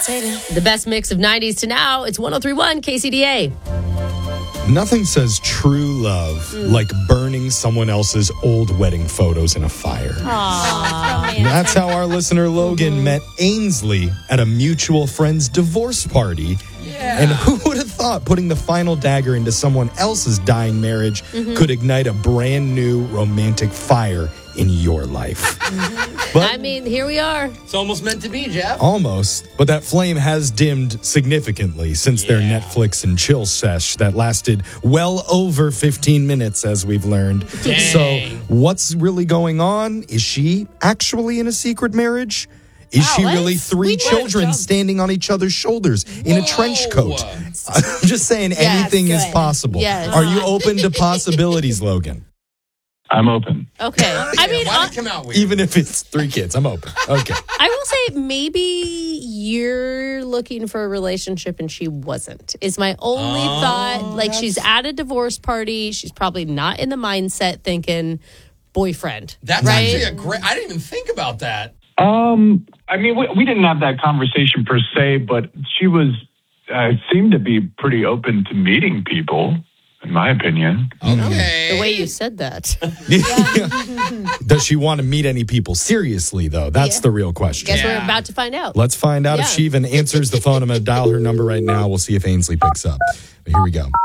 The best mix of 90s to now. It's 103.1 KCDA. Nothing says true love like burning someone else's old wedding photos in a fire. And that's how our listener Logan met Ainsley at a mutual friend's divorce party. Yeah. And who would have thought putting the final dagger into someone else's dying marriage could ignite a brand new romantic fire in your life? But I mean, here we are. It's almost meant to be, Jeff. almost, but that flame has dimmed significantly since their Netflix and chill sesh that lasted well over 15 minutes, as we've learned. Dang. So what's really going on? Is she actually in a secret marriage? Is she really three children standing on each other's shoulders in a trench coat? I'm just saying anything is possible. Yes. Are you open to possibilities, Logan? I'm open. Okay. I mean, Why did it come out weird? Even if it's 3 kids, I'm open. Okay. I will say maybe you're looking for a relationship and she wasn't, is my only thought. Like, she's at a divorce party. She's probably not in the mindset thinking boyfriend. That's right? actually a great... I didn't even think about that. I mean, we didn't have that conversation per se, but she was seemed to be pretty open to meeting people, in my opinion. Okay. The way you said that. Does she want to meet any people seriously, though? That's the real question. Guess we're about to find out. Let's find out if she even answers the phone. I'm going to dial her number right now. We'll see if Ainsley picks up. Here we go.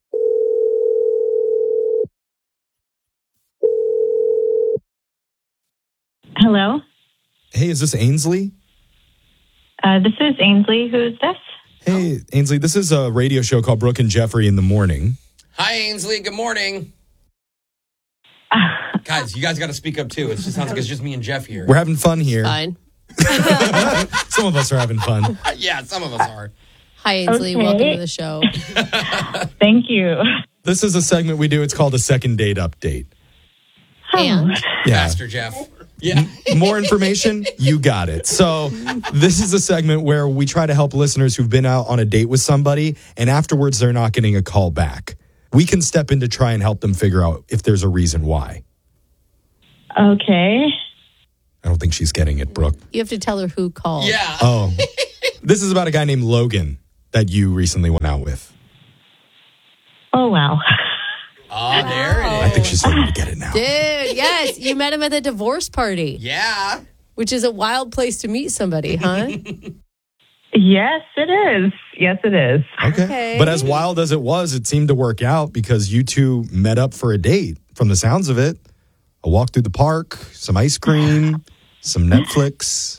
Hello. Hey, is this Ainsley? This is Ainsley. Who's this? Hey, Ainsley, this is a radio show called Brooke and Jeffrey in the Morning. Hi, Ainsley. Good morning. Guys, you guys got to speak up, too. It just sounds like it's just me and Jeff here. We're having fun here. Fine. Some of us are having fun. Yeah, some of us are. Hi, Ainsley. Okay. Welcome to the show. Thank you. This is a segment we do. It's called a second date update. And Yeah. Faster, Jeff. Yeah. More information? You got it. So this is a segment where we try to help listeners who've been out on a date with somebody and afterwards they're not getting a call back. We can step in to try and help them figure out if there's a reason why. Okay. I don't think she's getting it, Brooke. you have to tell her who called. Yeah. Oh, this is about a guy named Logan that you recently went out with. Oh, wow. Oh, there it is. I think she's starting to get it now. Dude, yes. You met him at the divorce party, Yeah. which is a wild place to meet somebody, huh? Yes, it is. Yes, it is. Okay. But as wild as it seemed to work out because you two met up for a date from the sounds of it. A walk through the park, some ice cream, some Netflix.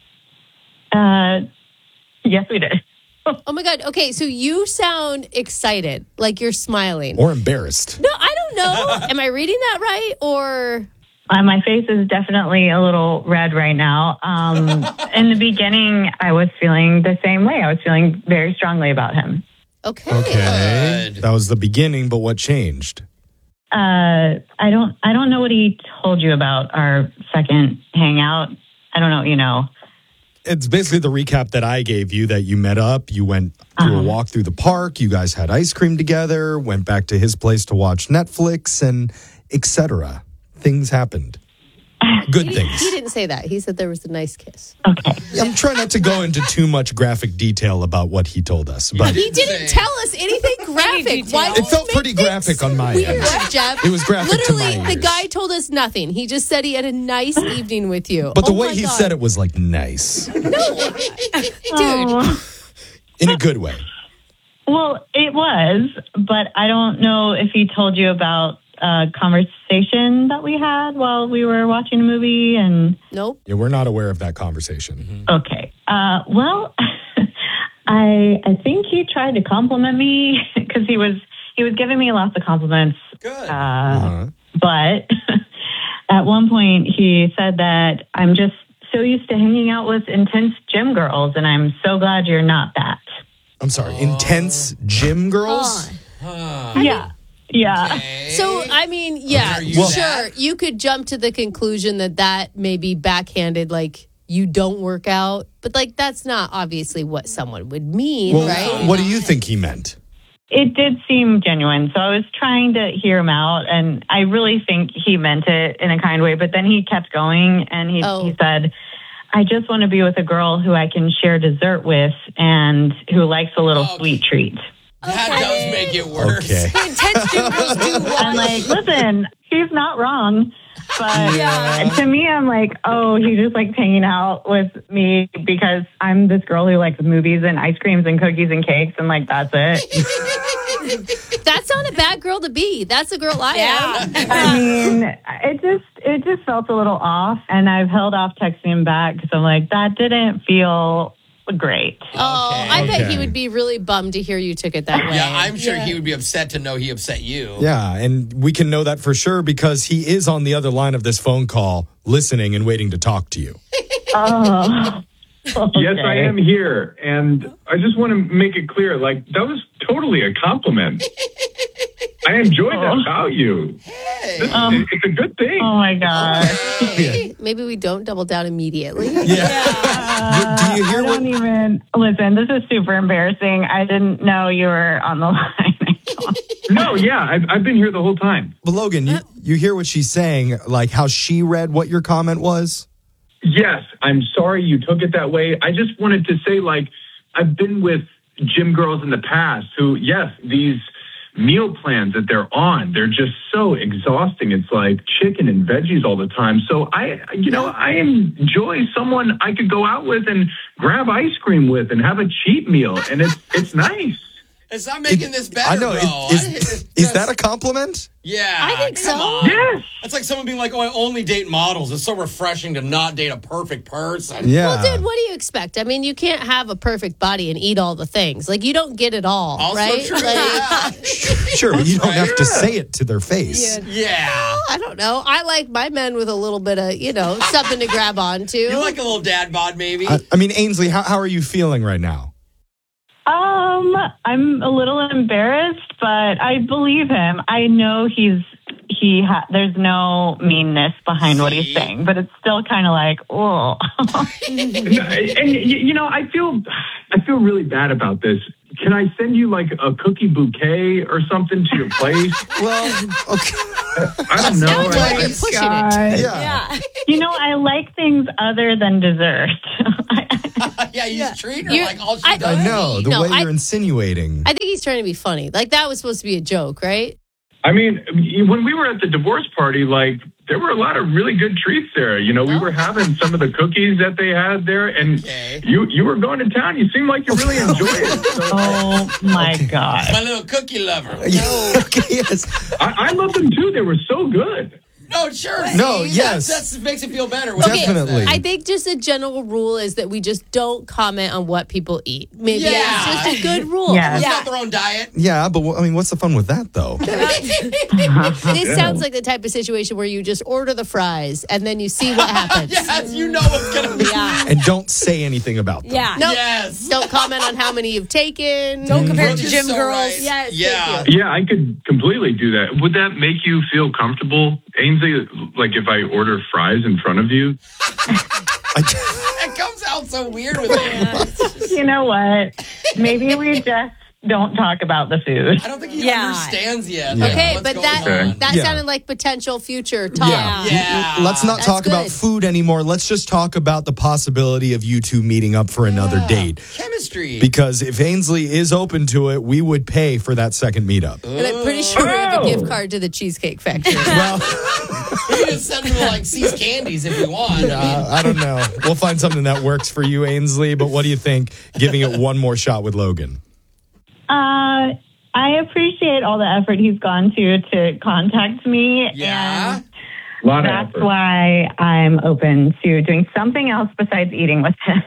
Yes, we did. Oh, my God. Okay, so you sound excited, like you're smiling. Or embarrassed. No, I don't know. Am I reading that right? Or... My face is definitely a little red right now. In the beginning, I was feeling the same way. I was feeling very strongly about him. Okay. Okay. Good. That was the beginning, but what changed? I don't know what he told you about our second hangout. I don't know, you know. It's basically the recap that I gave you that you met up, you went through a walk through the park, you guys had ice cream together, went back to his place to watch Netflix, and etc. Things happened. Good things. He didn't say that. He said there was a nice kiss. Okay. I'm trying not to go into too much graphic detail about what he told us, but He didn't tell us anything graphic. Why it felt pretty graphic on my weird, end. Jeff? It was graphic to my Literally, the ears. guy told us nothing. He just said he had a nice evening with you. But the Oh way my he God. said it was like nice. Dude. In a good way. Well, it was, but I don't know if he told you about a conversation that we had while we were watching a movie. And Nope. Yeah, we're not aware of that conversation. okay, well, I think he tried to compliment me because he was giving me lots of compliments. Good. But at one point he said that I'm just so used to hanging out with intense gym girls, and I'm so glad you're not that. I'm sorry, intense gym girls? Yeah. Okay. So, I mean, yeah, Are you sure. that? You could jump to the conclusion that may be backhanded, like you don't work out. But, like, that's not obviously what someone would mean, Well, right? what do you think he meant? It did seem genuine, so I was trying to hear him out, and I really think he meant it in a kind way. But then he kept going, and he said, I just want to be with a girl who I can share dessert with and who likes a little sweet treat. That does make it worse. Okay. Intense gym girls do I'm like, listen, she's not wrong. But to me, I'm like, oh, he just likes hanging out with me because I'm this girl who likes movies and ice creams and cookies and cakes, and like that's it. That's not a bad girl to be. That's a girl I am. I mean, it just felt a little off, and I've held off texting him back because I'm like, that didn't feel great. Oh, I bet Okay. he would be really bummed to hear you took it that way. Yeah, I'm sure he would be upset to know he upset you. Yeah, and we can know that for sure because he is on the other line of this phone call, listening and waiting to talk to you. Oh. Yes, I am here. And I just want to make it clear, like, that was totally a compliment. I enjoyed that about you. It's a good thing. Oh my god. Maybe we don't double down immediately. Yeah. Do you hear I what? don't even listen. This is super embarrassing. I didn't know you were on the line. No, yeah, I've been here the whole time. But Logan, you hear what she's saying, like how she read what your comment was? Yes, I'm sorry you took it that way. I just wanted to say, like, I've been with gym girls in the past who, yes, these meal plans that they're on, they're just so exhausting. It's like chicken and veggies all the time. So I enjoy someone I could go out with and grab ice cream with and have a cheat meal. And it's nice. It's not making this better, I know. bro. Is that a compliment? Yeah. I think come so. on. Yes. That's like someone being like, oh, I only date models. It's so refreshing to not date a perfect person. Yeah. Well, dude, what do you expect? I mean, you can't have a perfect body and eat all the things. Like, you don't get it all, Also right? true. Like, Sure, but you don't have to say it to their face. Yeah. I don't know. I like my men with a little bit of, something to grab onto. You like a little dad bod, maybe? I mean, Ainsley, how are you feeling right now? I'm a little embarrassed, but I believe him. I know there's no meanness behind what he's saying, but it's still kind of like, oh. And I feel really bad about this. Can I send you like a cookie bouquet or something to your place? Well, okay. I don't know. Sounds like you're pushing it. Yeah. I like things other than dessert. Yeah, you just treat her like all she I- does. I know, the No, way you're insinuating. I think he's trying to be funny. Like, that was supposed to be a joke, right? I mean, when we were at the divorce party, like, there were a lot of really good treats there. We were having some of the cookies that they had there, and you were going to town. You seemed like you really enjoyed it. So Oh my God. My little cookie lover. Okay, yes. I love them too. They were so good. No, sure. No, see, yes. That makes it feel better. Definitely. I think just a general rule is that we just don't comment on what people eat. Maybe Yeah. it's just a good rule. Yeah. It's not their own diet. Yeah, but I mean, what's the fun with that, though? This sounds like the type of situation where you just order the fries and then you see what happens. Yes, you know what's going to be. Yeah. And don't say anything about them. Yeah. Nope. Yes. Don't comment on how many you've taken. Don't compare it Brooke to is gym so girls. right. Yes, Yeah. thank you. Yeah, I could completely do that. Would that make you feel comfortable, Ainsley? Like if I order fries in front of you? It comes out so weird with it. You know what? Maybe we just don't talk about the food. I don't think he Yeah. understands yet. Yeah. Okay, what's but going that on. that Yeah. sounded like potential future talk. Yeah. Let's not That's talk about good. food anymore. Let's just talk about the possibility of you two meeting up for another date. Chemistry. Because if Ainsley is open to it, we would pay for that second meetup. And I'm pretty sure we have a gift card to the Cheesecake Factory. Well, You can send him to like C's Candies if you want. I don't know. We'll find something that works for you, Ainsley. But what do you think? Giving it one more shot with Logan. I appreciate all the effort he's gone to contact me. Yeah. And A lot of that's effort. why I'm open to doing something else besides eating with him.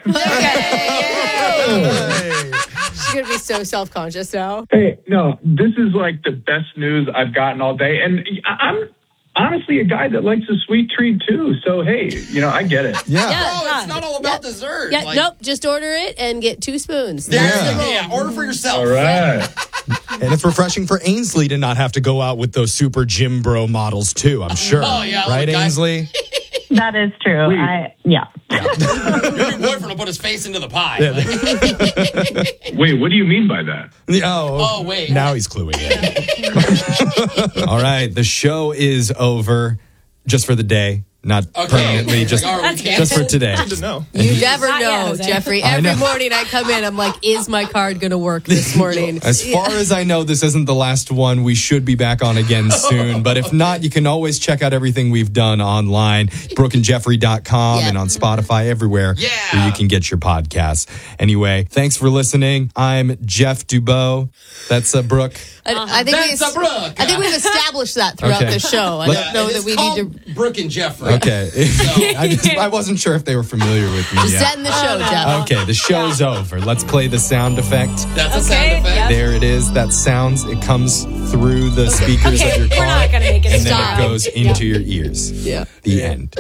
She's going to be so self-conscious now. Hey, no, this is like the best news I've gotten all day. And I'm honestly a guy that likes a sweet treat too. So, hey, I get it. Yeah. Oh, it's not all about dessert. Yeah, Like, nope. Just order it and get 2 spoons. There's Yeah. the rule. Yeah, order for yourself. All right. And it's refreshing for Ainsley to not have to go out with those super gym bro models too, I'm sure. Oh, yeah, Right, the guy- Ainsley? That is true. Wait. Yeah. Your boyfriend will put his face into the pie. Wait, what do you mean by that? Oh, wait. Now he's cluing in. All right, the show is over just for the day. Not permanently, just for today. Good to know. You never know, Jose. Jeffrey. Every morning I come in, I'm like, is my card going to work this morning? As far as I know, this isn't the last one. We should be back on again soon. But if not, you can always check out everything we've done online, BrookeandJeffrey.com and on Spotify, everywhere where you can get your podcasts. Anyway, thanks for listening. I'm Jeff Dubow. That's Brooke. I think we've established that throughout the show. I don't know that we need to... Brooke and Jeffrey. Okay. I wasn't sure if they were familiar with me. Just end the show, Jeff. Okay, the show's over. Let's play the sound effect. That's a sound effect. Yep. There it is. That sounds. It comes through the speakers of your car. We're not going to make it and stop. then it goes into your ears. Yeah. The end.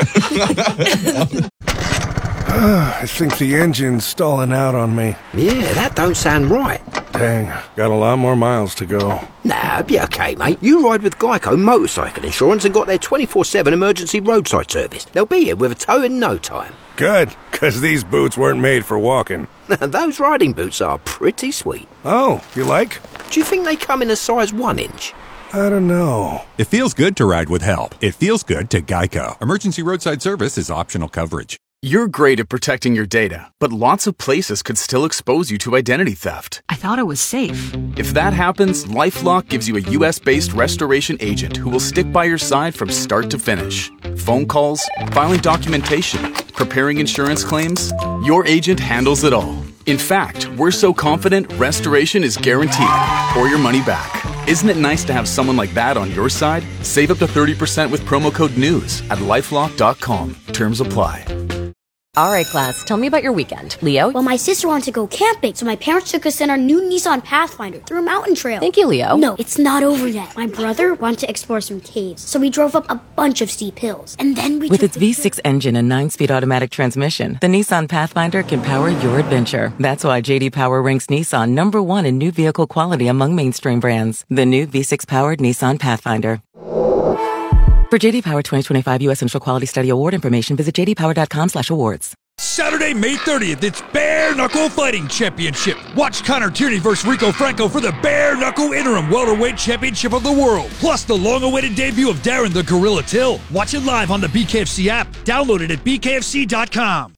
I think the engine's stalling out on me. Yeah, that don't sound right. Dang, got a lot more miles to go. Nah, be okay, mate. You ride with Geico Motorcycle Insurance and got their 24/7 emergency roadside service. They'll be here with a tow in no time. Good, because these boots weren't made for walking. Those riding boots are pretty sweet. Oh, you like? Do you think they come in a size 1 inch? I don't know. It feels good to ride with help. It feels good to Geico. Emergency roadside service is optional coverage. You're great at protecting your data, but lots of places could still expose you to identity theft. I thought it was safe. If that happens, LifeLock gives you a US-based restoration agent who will stick by your side from start to finish. Phone calls, filing documentation, preparing insurance claims, your agent handles it all. In fact, we're so confident restoration is guaranteed or your money back. Isn't it nice to have someone like that on your side? Save up to 30% with promo code NEWS at LifeLock.com. Terms apply. All right, class, tell me about your weekend. Leo? Well, my sister wanted to go camping, so my parents took us in our new Nissan Pathfinder through a mountain trail. Thank you, Leo. No, it's not over yet. My brother wanted to explore some caves, so we drove up a bunch of steep hills. And then we With its V6 engine and 9-speed automatic transmission, the Nissan Pathfinder can power your adventure. That's why J.D. Power ranks Nissan #1 in new vehicle quality among mainstream brands. The new V6-powered Nissan Pathfinder. For J.D. Power 2025 U.S. Central Quality Study Award information, visit jdpower.com/awards. Saturday, May 30th, it's Bare Knuckle Fighting Championship. Watch Connor Tierney versus Rico Franco for the Bare Knuckle Interim Welterweight Championship of the World. Plus the long-awaited debut of Darren the Gorilla Till. Watch it live on the BKFC app. Download it at bkfc.com.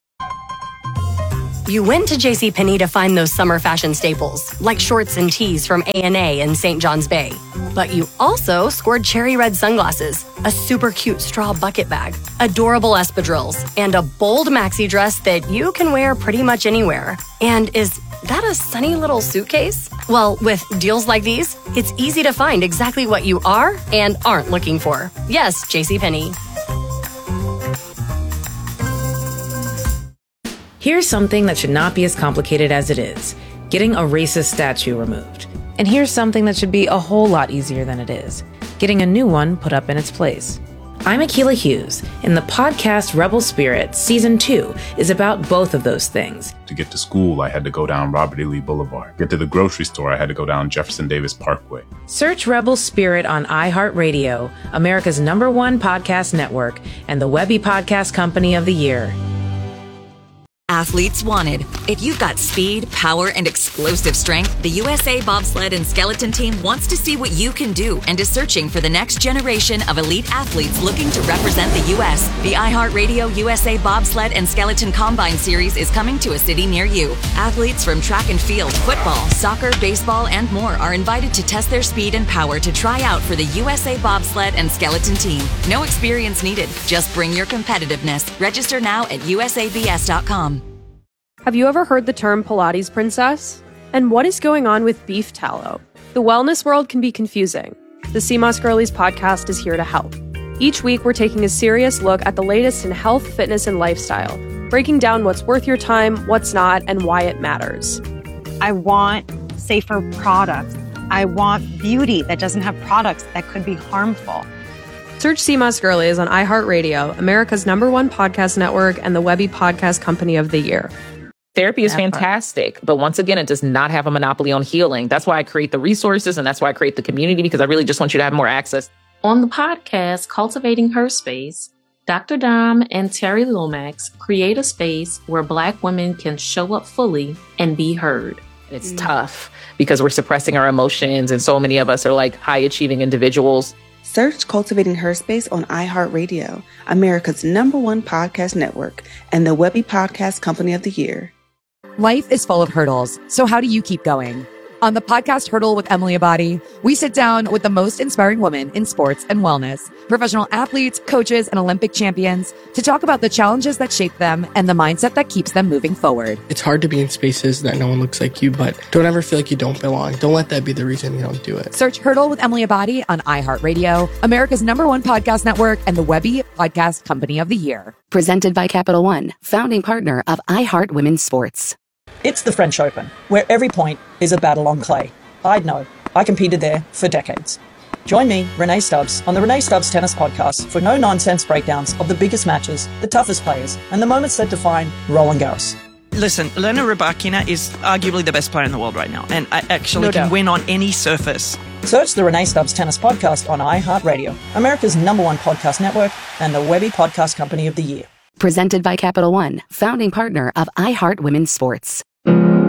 You went to JCPenney to find those summer fashion staples, like shorts and tees from A&A and St. John's Bay. But you also scored cherry red sunglasses, a super cute straw bucket bag, adorable espadrilles, and a bold maxi dress that you can wear pretty much anywhere. And is that a sunny little suitcase? Well, with deals like these, it's easy to find exactly what you are and aren't looking for. Yes, JCPenney. Here's something that should not be as complicated as it is: getting a racist statue removed. And here's something that should be a whole lot easier than it is: getting a new one put up in its place. I'm Akilah Hughes, and the podcast Rebel Spirit Season 2 is about both of those things. To get to school, I had to go down Robert E. Lee Boulevard. Get to the grocery store, I had to go down Jefferson Davis Parkway. Search Rebel Spirit on iHeartRadio, America's #1 podcast network, and the Webby Podcast Company of the Year. Athletes wanted. If you've got speed, power, and explosive strength, the USA Bobsled and Skeleton Team wants to see what you can do and is searching for the next generation of elite athletes looking to represent the U.S. The iHeartRadio USA Bobsled and Skeleton Combine Series is coming to a city near you. Athletes from track and field, football, soccer, baseball, and more are invited to test their speed and power to try out for the USA Bobsled and Skeleton Team. No experience needed. Just bring your competitiveness. Register now at usabs.com. Have you ever heard the term Pilates princess? And what is going on with beef tallow? The wellness world can be confusing. The CMOS Girlies podcast is here to help. Each week, we're taking a serious look at the latest in health, fitness, and lifestyle, breaking down what's worth your time, what's not, and why it matters. I want safer products. I want beauty that doesn't have products that could be harmful. Search CMOS Girlies on iHeartRadio, America's #1 podcast network, and the Webby Podcast Company of the Year. Therapy is fantastic, but once again, it does not have a monopoly on healing. That's why I create the resources, and that's why I create the community, because I really just want you to have more access. On the podcast, Cultivating Her Space, Dr. Dom and Terry Lomax create a space where Black women can show up fully and be heard. It's tough because we're suppressing our emotions, and so many of us are like high-achieving individuals. Search Cultivating Her Space on iHeartRadio, America's #1 podcast network, and the Webby Podcast Company of the Year. Life is full of hurdles, so how do you keep going? On the podcast Hurdle with Emily Abadi, we sit down with the most inspiring women in sports and wellness, professional athletes, coaches, and Olympic champions to talk about the challenges that shape them and the mindset that keeps them moving forward. It's hard to be in spaces that no one looks like you, but don't ever feel like you don't belong. Don't let that be the reason you don't do it. Search Hurdle with Emily Abadi on iHeartRadio, America's #1 podcast network, and the Webby Podcast Company of the Year. Presented by Capital One, founding partner of iHeart Women's Sports. It's the French Open, where every point is a battle on clay. I'd know. I competed there for decades. Join me, Renee Stubbs, on the Renee Stubbs Tennis Podcast for no-nonsense breakdowns of the biggest matches, the toughest players, and the moments that define Roland Garros. Listen, Elena Rybakina is arguably the best player in the world right now, and I actually can win on any surface. Search the Renee Stubbs Tennis Podcast on iHeartRadio, America's #1 podcast network, and the Webby Podcast Company of the Year. Presented by Capital One, founding partner of iHeart Women's Sports.